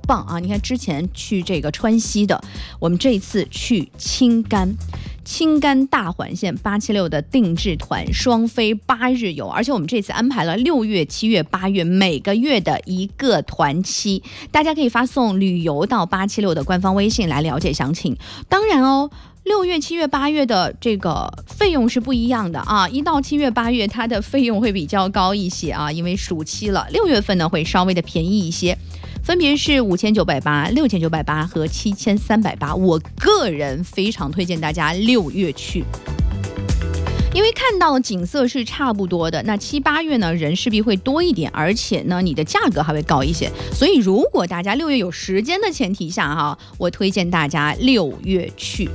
棒啊！你看之前去这个川西的，我们这一次去青甘大环线876的定制团，双飞8日游，而且我们这次安排了6月、7月、8月每个月的一个团期，大家可以发送旅游到876的官方微信来了解详情。当然哦，6月、7月、8月的这个费用是不一样的啊！1到7月、8月它的费用会比较高一些啊，因为暑期了。6月份呢会稍微的便宜一些，分别是5980、6980和7380。我个人非常推荐大家6月去。因为看到景色是差不多的，那7、8月呢人势必会多一点，而且呢你的价格还会高一些。所以如果大家6月有时间的前提下哈，我推荐大家6月去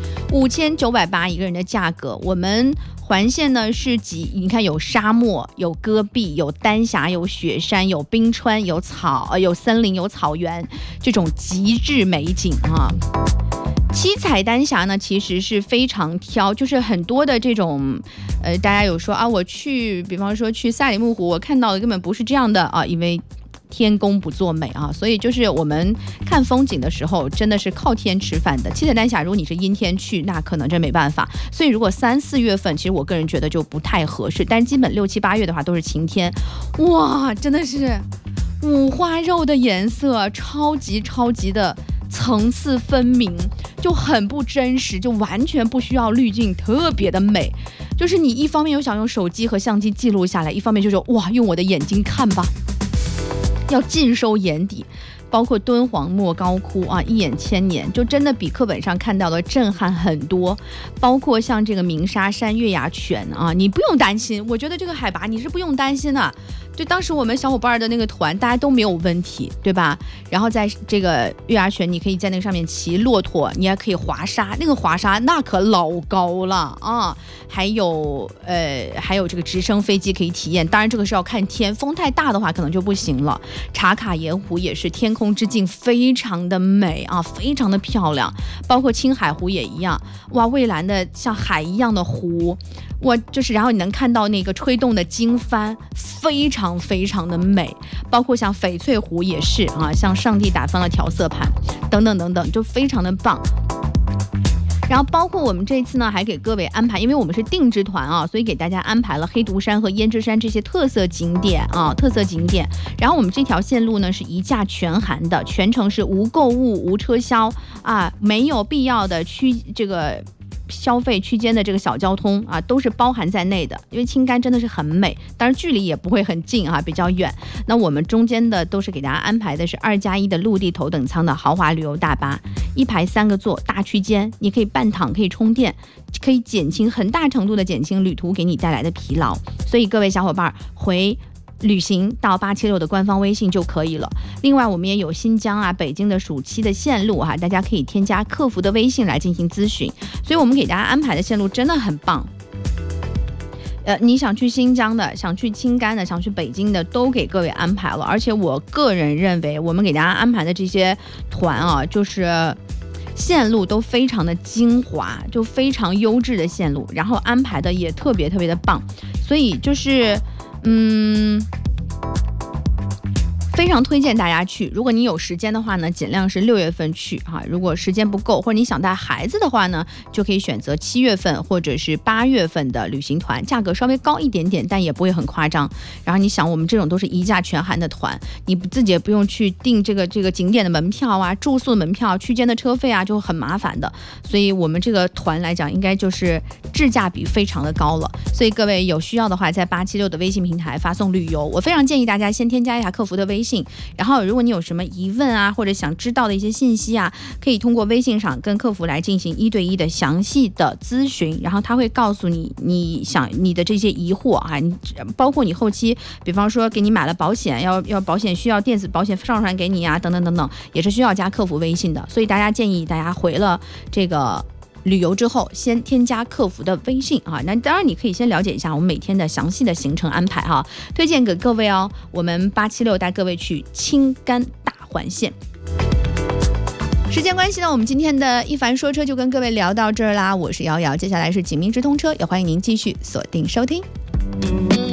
，5980一个人的价格。我们环线呢是你看有沙漠、有戈壁、有丹霞、有雪山、有冰川、有有森林、有草原，这种极致美景啊。七彩丹霞呢，其实是非常挑，就是很多的这种，大家有说啊，我去，比方说去赛里木湖，我看到的根本不是这样的啊，因为天公不作美啊，所以就是我们看风景的时候，真的是靠天吃饭的。七彩丹霞，如果你是阴天去，那可能真没办法。所以如果3、4月份，其实我个人觉得就不太合适，但是基本6、7、8月的话都是晴天，哇，真的是五花肉的颜色，超级的层次分明，就很不真实，就完全不需要滤镜，特别的美。就是你一方面又想用手机和相机记录下来，一方面就是哇，用我的眼睛看吧，要尽收眼底。包括敦煌莫高窟啊，一眼千年，就真的比课本上看到的震撼很多。包括像这个鸣沙山月牙泉啊，你不用担心，我觉得这个海拔你是不用担心的。就当时我们小伙伴的那个团，大家都没有问题，对吧？然后在这个月牙泉，你可以在那个上面骑骆驼，你还可以滑沙，那个滑沙那可老高了啊！还有这个直升飞机可以体验，当然这个是要看天，风太大的话可能就不行了。茶卡盐湖也是天空之镜，非常的美啊，非常的漂亮。包括青海湖也一样，哇，蔚蓝的像海一样的湖。然后你能看到那个吹动的经幡，非常的美。包括像翡翠湖也是啊，像上帝打翻了调色盘，等等，就非常的棒。然后包括我们这次呢，还给各位安排，因为我们是定制团啊，所以给大家安排了黑独山和胭脂山这些特色景点。然后我们这条线路呢是一价全含的，全程是无购物、无车销啊，没有必要的消费区间的这个小交通啊，都是包含在内的。因为青甘真的是很美，当然距离也不会很近啊，比较远。那我们中间的都是给大家安排的是2+1的陆地头等舱的豪华旅游大巴，一排3个座，大区间，你可以半躺，可以充电，可以很大程度的减轻旅途给你带来的疲劳。所以各位小伙伴回旅行到876的官方微信就可以了。另外我们也有新疆啊、北京的暑期的线路大家可以添加客服的微信来进行咨询。所以我们给大家安排的线路真的很棒。你想去新疆的、想去青甘的、想去北京的都给各位安排了。而且我个人认为我们给大家安排的这些团啊，就是线路都非常的精华，就非常优质的线路，然后安排的也特别的棒。所以就是非常推荐大家去。如果你有时间的话呢，尽量是6月份去如果时间不够，或者你想带孩子的话呢，就可以选择7月份或者是8月份的旅行团，价格稍微高一点点，但也不会很夸张。然后你想，我们这种都是一价全含的团，你自己也不用去订这个景点的门票啊、住宿的门票、区间的车费啊，就很麻烦的。所以我们这个团来讲，应该就是质价比非常的高了。所以各位有需要的话，在876的微信平台发送旅游，我非常建议大家先添加一下客服的微信。然后如果你有什么疑问啊，或者想知道的一些信息啊，可以通过微信上跟客服来进行1对1的详细的咨询，然后他会告诉你你的这些疑惑包括你后期比方说给你买了保险，要保险需要电子保险上传给你啊，等等，也是需要加客服微信的。所以建议大家回了这个旅游之后，先添加客服的微信那当然你可以先了解一下我们每天的详细的行程安排推荐给各位哦。我们876带各位去青甘大环线。时间关系呢，我们今天的一凡说车就跟各位聊到这儿啦。我是瑶瑶，接下来是锦觅直通车，也欢迎您继续锁定收听。